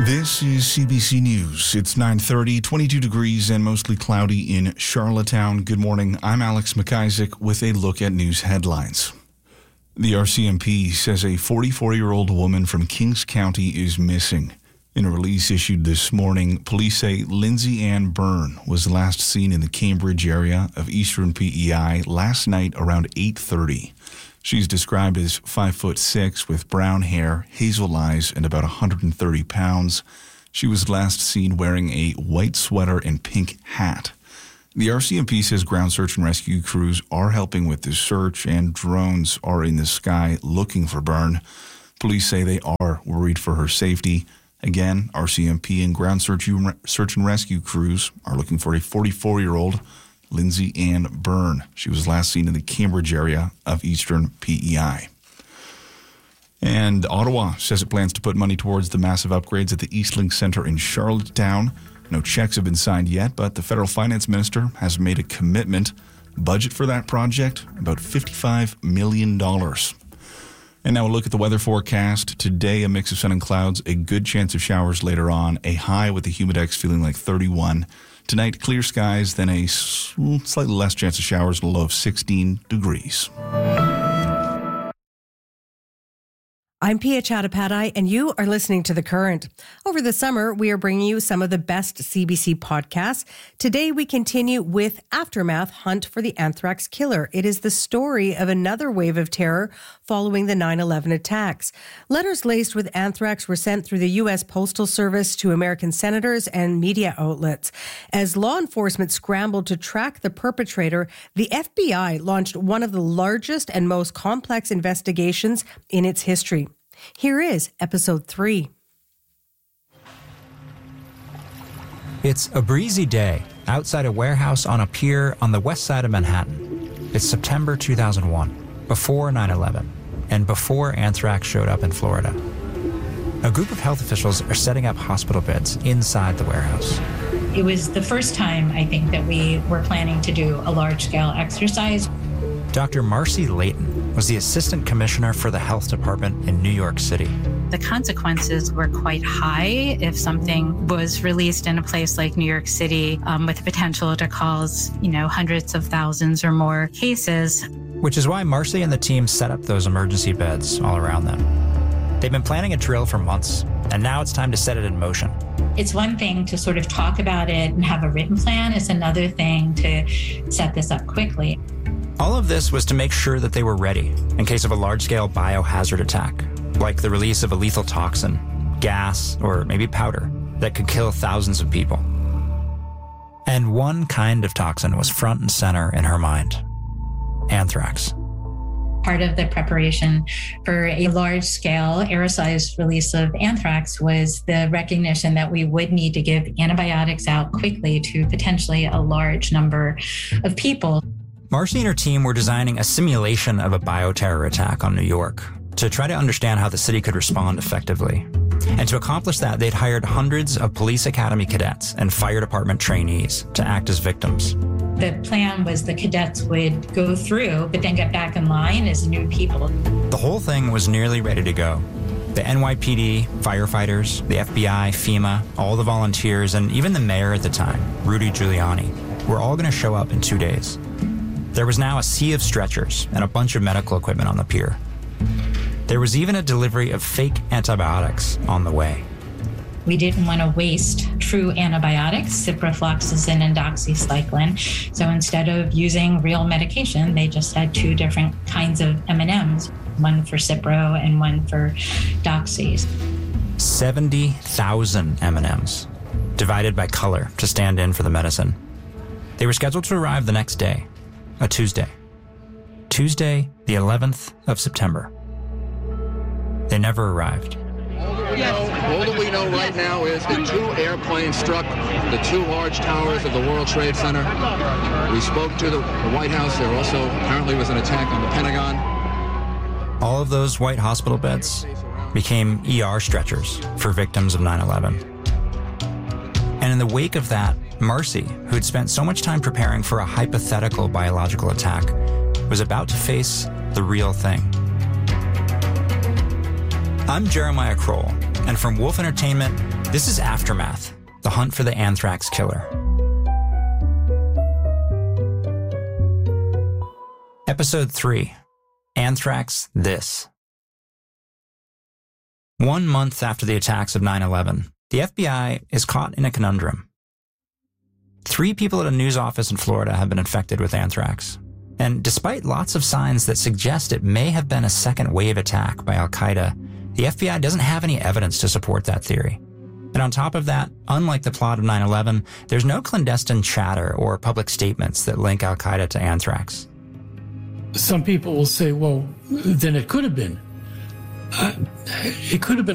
This is CBC News. It's 9:30, 22 degrees and mostly cloudy in Charlottetown. Good morning. I'm Alex McIsaac with a look at news headlines. The RCMP says a 44-year-old woman from Kings County is missing. In a release issued this morning, police say Lindsay Ann Byrne was last seen in the Cambridge area of eastern PEI last night around 8:30. She's described as 5'6" with brown hair, hazel eyes, and about 130 pounds. She was last seen wearing a white sweater and pink hat. The RCMP says ground search and rescue crews are helping with this search, and drones are in the sky looking for Byrne. Police say they are worried for her safety. Again, RCMP and ground search and rescue crews are looking for a 44-year-old Lindsay Ann Byrne. She was last seen in the Cambridge area of eastern PEI. And Ottawa says it plans to put money towards the massive upgrades at the Eastlink Centre in Charlottetown. No checks have been signed yet, but the federal finance minister has made a commitment. Budget for that project, about $55 million. And now we'll look at the weather forecast. Today, a mix of sun and clouds, a good chance of showers later on, a high with the humidex feeling like 31. Tonight, clear skies, then a slightly less chance of showers, and a low of 16 degrees. I'm Pia Chattopadhyay, and you are listening to The Current. Over the summer, we are bringing you some of the best CBC podcasts. Today, we continue with Aftermath: Hunt for the Anthrax Killer. It is the story of another wave of terror following the 9/11 attacks. Letters laced with anthrax were sent through the U.S. Postal Service to American senators and media outlets. As law enforcement scrambled to track the perpetrator, the FBI launched one of the largest and most complex investigations in its history. Here is episode 3. It's a breezy day outside a warehouse on a pier on the west side of Manhattan. It's September 2001, before 9/11, and before anthrax showed up in Florida. A group of health officials are setting up hospital beds inside the warehouse. It was the first time, I think, that we were planning to do a large-scale exercise. Dr. Marcy Layton was the assistant commissioner for the health department in New York City. The consequences were quite high if something was released in a place like New York City with the potential to cause, hundreds of thousands or more cases. Which is why Marcy and the team set up those emergency beds all around them. They've been planning a drill for months, and now it's time to set it in motion. It's one thing to sort of talk about it and have a written plan. It's another thing to set this up quickly. All of this was to make sure that they were ready in case of a large-scale biohazard attack, like the release of a lethal toxin, gas, or maybe powder that could kill thousands of people. And one kind of toxin was front and center in her mind: anthrax. Part of the preparation for a large-scale aerosolized release of anthrax was the recognition that we would need to give antibiotics out quickly to potentially a large number of people. Marcy and her team were designing a simulation of a bioterror attack on New York to try to understand how the city could respond effectively. And to accomplish that, they'd hired hundreds of police academy cadets and fire department trainees to act as victims. The plan was the cadets would go through, but then get back in line as new people. The whole thing was nearly ready to go. The NYPD, firefighters, the FBI, FEMA, all the volunteers, and even the mayor at the time, Rudy Giuliani, were all going to show up in 2 days. There was now a sea of stretchers and a bunch of medical equipment on the pier. There was even a delivery of fake antibiotics on the way. We didn't want to waste true antibiotics, ciprofloxacin and doxycycline. So instead of using real medication, they just had 2 different kinds of M&Ms, one for Cipro and one for Doxy. 70,000 M&Ms, divided by color to stand in for the medicine. They were scheduled to arrive the next day, a Tuesday, the 11th of September. They never arrived. All that we know right now is that 2 airplanes struck the 2 large towers of the World Trade Center. We spoke to the White House. There also apparently was an attack on the Pentagon. All of those white hospital beds became ER stretchers for victims of 9/11. And in the wake of that, Marcy, who had spent so much time preparing for a hypothetical biological attack, was about to face the real thing. I'm Jeremiah Kroll, and from Wolf Entertainment, this is Aftermath, the hunt for the anthrax killer. Episode 3, Anthrax This. 1 month after the attacks of 9/11, the FBI is caught in a conundrum. 3 people at a news office in Florida have been infected with anthrax. And despite lots of signs that suggest it may have been a second wave attack by Al-Qaeda, the FBI doesn't have any evidence to support that theory. And on top of that, unlike the plot of 9/11, there's no clandestine chatter or public statements that link Al-Qaeda to anthrax. Some people will say, well, then it could have been. It could have been